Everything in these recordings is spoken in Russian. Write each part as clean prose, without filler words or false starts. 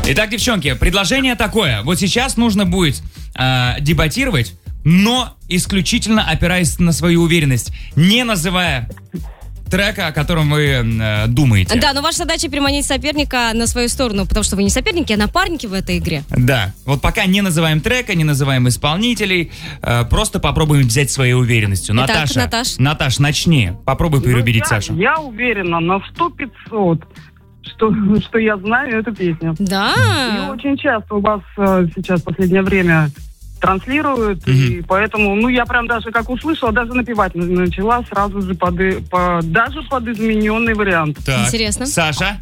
Итак, девчонки, предложение такое. Вот сейчас нужно будет дебатировать, но исключительно опираясь на свою уверенность, не называя трека, о котором вы думаете. Да, но ваша задача переманить соперника на свою сторону, потому что вы не соперники, а напарники в этой игре. Да, вот пока не называем трека, не называем исполнителей, просто попробуем взять своей уверенностью. Итак, Наташ, начни. Попробуй переубедить Сашу. Я уверена на 100-500, что я знаю эту песню. Да. И очень часто у вас сейчас в последнее время транслируют, и поэтому, я прям даже как услышала, даже напевать начала сразу же даже под измененный вариант. Так. Интересно. Саша?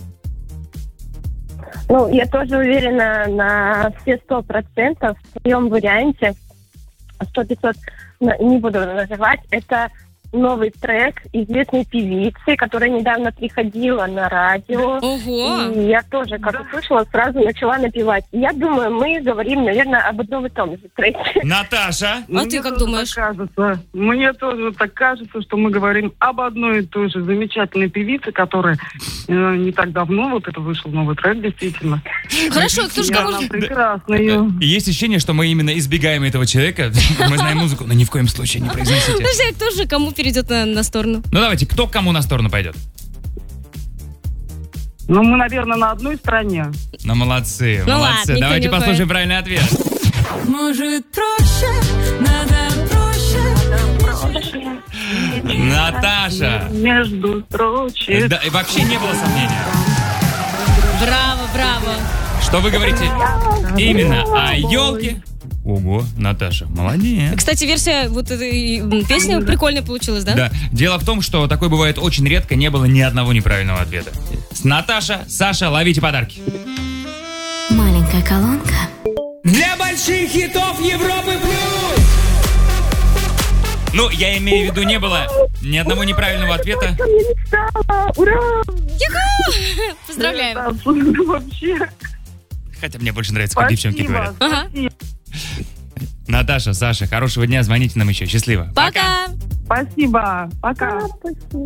Я тоже уверена на все 100% в своем варианте. 100-500 не буду называть. Это новый трек известной певицы, которая недавно приходила на радио. Ого! И я тоже, как услышала, сразу начала напевать. Я думаю, мы говорим, наверное, об одном и том же треке. Наташа? А ты как думаешь? Мне тоже так кажется, что мы говорим об одной и той же замечательной певице, которая не так давно, вот это вышел новый трек, действительно. Хорошо, кто же Она прекрасная. Есть ощущение, что мы именно избегаем этого человека. Мы знаем музыку, но ни в коем случае не произносите. Подожди, а кто же кому перейдет на сторону? Ну давайте, кто к кому на сторону пойдет? Мы, наверное, на одной стороне. Ну, молодцы, Ну молодцы. ладно, Давайте никто не послушаем правильный ответ. Может, проще, надо проще. Наташа. Между строчек. Да, и вообще не было сомнения. Браво. Что вы говорите именно о елке? Ого, Наташа, молодец. Кстати, версия вот этой песни прикольная получилась, да? Да. Дело в том, что такое бывает очень редко, не было ни одного неправильного ответа. Наташа, Саша, ловите подарки. Маленькая колонка. Для больших хитов Европы плюс! Я имею в виду, не было ни одного неправильного ответа. Я мечтала! Ура! Юху! Поздравляем. Вообще. Хотя мне больше нравится, как девчонки говорят. Ага. Наташа, Саша, хорошего дня, звоните нам еще. Счастливо. Пока. Спасибо. Пока. Спасибо.